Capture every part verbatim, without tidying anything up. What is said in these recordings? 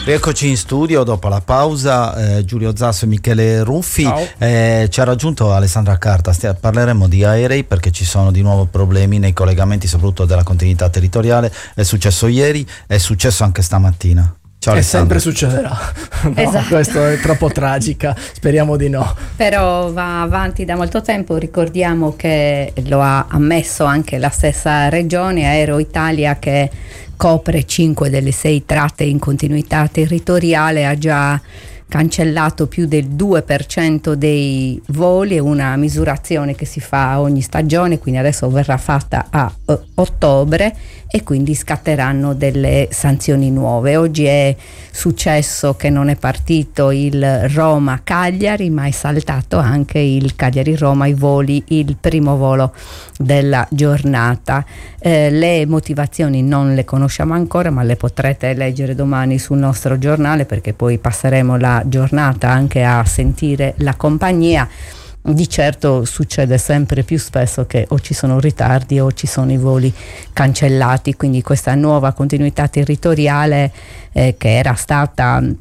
Rieccoci in studio dopo la pausa, eh, Giulio Zasso e Michele Ruffi. Eh, ci ha raggiunto Alessandra Carta. Stia, parleremo di aerei perché ci sono di nuovo problemi nei collegamenti, soprattutto della continuità territoriale. È successo ieri, è successo anche stamattina. Ciao, e sempre succederà. No, esatto. Questo è troppo tragica, speriamo di no. Però va avanti da molto tempo. Ricordiamo che lo ha ammesso anche la stessa regione, Aero Italia, che copre cinque delle sei tratte in continuità territoriale, ha già cancellato più del due per cento dei voli. È una misurazione che si fa ogni stagione, quindi adesso verrà fatta a uh, ottobre e quindi scatteranno delle sanzioni nuove. Oggi è successo che non è partito il Roma-Cagliari, ma è saltato anche il Cagliari-Roma, i voli, il primo volo della giornata. Eh, le motivazioni non le conosciamo ancora, ma le potrete leggere domani sul nostro giornale, perché poi passeremo la giornata anche a sentire la compagnia. Di certo succede sempre più spesso che o ci sono ritardi o ci sono i voli cancellati, quindi questa nuova continuità territoriale eh, che era stata mh,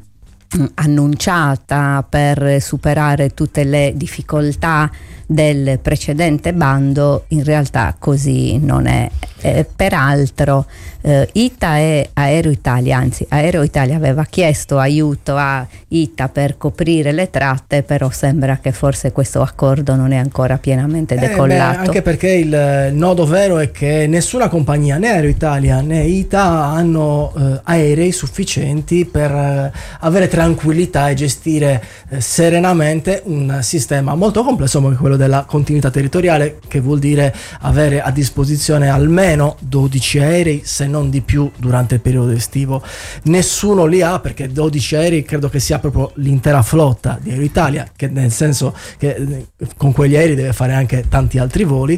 annunciata per superare tutte le difficoltà del precedente bando, in realtà così non è. Eh, peraltro eh, I T A e Aero Italia, anzi Aero Italia aveva chiesto aiuto a I T A per coprire le tratte, però sembra che forse questo accordo non è ancora pienamente decollato. Eh, beh, anche perché il nodo vero è che nessuna compagnia, né Aero Italia né I T A, hanno eh, aerei sufficienti per eh, avere tranquillità e gestire eh, serenamente un sistema molto complesso come quello della continuità territoriale, che vuol dire avere a disposizione almeno dodici aerei, se non di più, durante il periodo estivo. Nessuno li ha, perché dodici aerei credo che sia proprio l'intera flotta di Aero Italia, che nel senso che con quegli aerei deve fare anche tanti altri voli,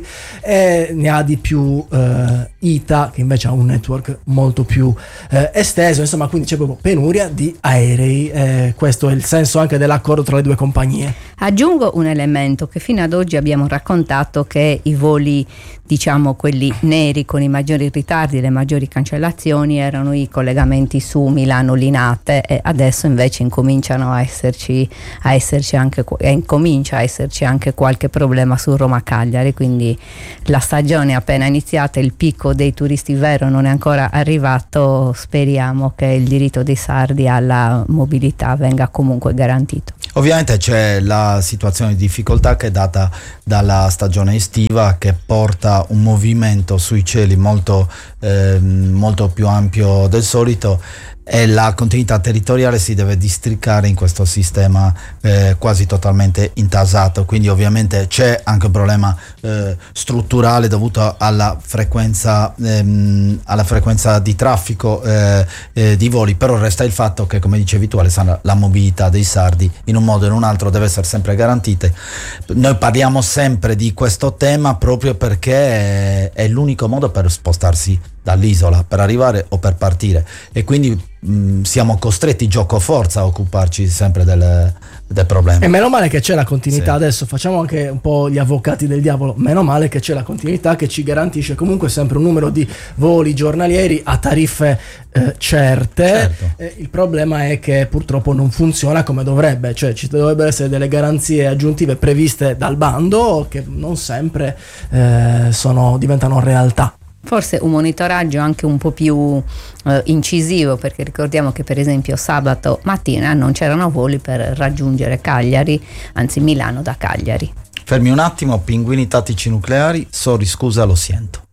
e ne ha di più eh, I T A, che invece ha un network molto più eh, esteso. Insomma, quindi c'è proprio penuria di aerei. Eh, questo è il senso anche dell'accordo tra le due compagnie. Aggiungo un elemento che fino ad oggi abbiamo raccontato, che i voli, diciamo quelli neri con i maggiori ritardi, le maggiori cancellazioni, erano i collegamenti su Milano-Linate, e adesso invece incominciano a esserci a esserci anche e incomincia a esserci anche qualche problema su Roma-Cagliari, quindi la stagione è appena iniziata, il picco dei turisti vero non è ancora arrivato. Speriamo che il diritto dei sardi alla mobilità venga comunque garantito. Ovviamente c'è la situazione di difficoltà che è data dalla stagione estiva, che porta un movimento sui cieli molto, eh, molto più ampio del solito, e la continuità territoriale si deve districare in questo sistema eh, quasi totalmente intasato. Quindi ovviamente c'è anche un problema eh, strutturale dovuto alla frequenza ehm, alla frequenza di traffico eh, eh, di voli, però resta il fatto che, come dicevi tu Alessandra, la mobilità dei sardi in un modo o in un altro deve essere sempre garantita. Noi parliamo sempre di questo tema proprio perché è, è l'unico modo per spostarsi dall'isola, per arrivare o per partire, e quindi mh, siamo costretti gioco forza a occuparci sempre del, del problema. E meno male che c'è la continuità. Sì. Adesso facciamo anche un po' gli avvocati del diavolo. Meno male che c'è la continuità, che ci garantisce comunque sempre un numero di voli giornalieri a tariffe eh, certe. Certo. Eh, il problema è che purtroppo non funziona come dovrebbe, cioè ci dovrebbero essere delle garanzie aggiuntive previste dal bando che non sempre eh, sono, diventano realtà. Forse un monitoraggio anche un po' più eh, incisivo, perché ricordiamo che per esempio sabato mattina non c'erano voli per raggiungere Cagliari, anzi Milano da Cagliari. Fermi un attimo, pinguini tattici nucleari, sorry, scusa, lo sento.